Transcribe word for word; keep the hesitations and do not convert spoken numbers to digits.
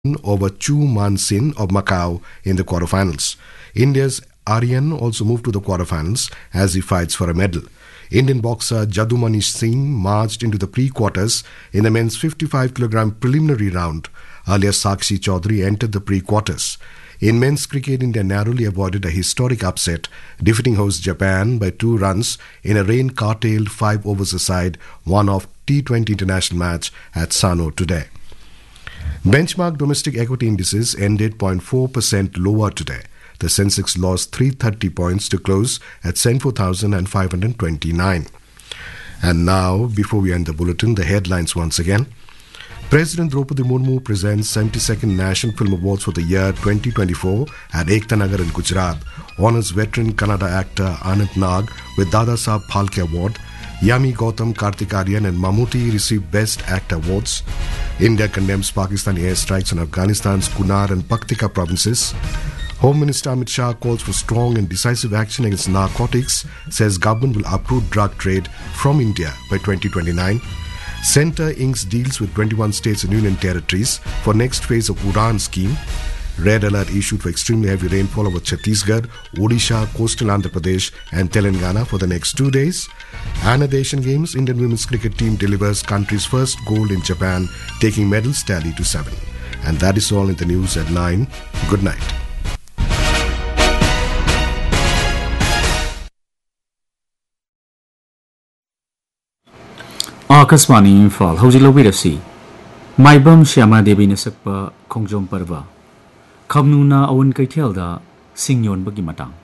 over Chu Man Sin of Macau in the quarterfinals. India's Aryan also moved to the quarterfinals as he fights for a medal. Indian boxer Jadumani Singh marched into the pre-quarters in the men's fifty-five kilogram preliminary round. Earlier, Sakshi Chaudhary entered the pre-quarters. In men's cricket, India narrowly avoided a historic upset, defeating host Japan by two runs in a rain-curtailed five overs-a-side one-off T twenty international match at Sano today. Benchmark domestic equity indices ended zero point four percent lower today. The Sensex lost three hundred thirty points to close at seventy-four thousand five hundred twenty-nine. And now, before we end the bulletin, the headlines once again. President Draupadi Murmu presents seventy-second National Film Awards for the year twenty twenty-four at Ekta Nagar in Gujarat. Honours veteran Kannada actor Anant Nag with Dada Saheb Phalke Award. Yami Gautam, Kartik Aaryan and Mammootty received Best Actor awards. India condemns Pakistani airstrikes on Afghanistan's Kunar and Paktika provinces. Home Minister Amit Shah calls for strong and decisive action against narcotics, says government will uproot drug trade from India by twenty twenty-nine. Centre inks deals with twenty-one states and union territories for next phase of Udan scheme. Red alert issued for extremely heavy rainfall over Chhattisgarh, Odisha, coastal Andhra Pradesh and Telangana for the next two days. And at the Asian Games, Indian women's cricket team delivers country's first gold in Japan, taking medals tally to seven. And that is all in the news at nine. Good night. Akaswani Imphal Hojilo Wirasi Maibam Shyama Devi Nasakpa Kongjom Parva Kamnuna Awan Kaithelda Singyon Bagi Matang